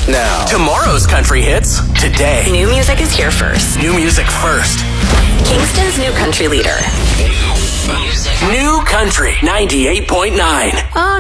now. Tomorrow's country hits today. New music is here first. New music first. Kingston's new country leader. New Country 98.9. Oh,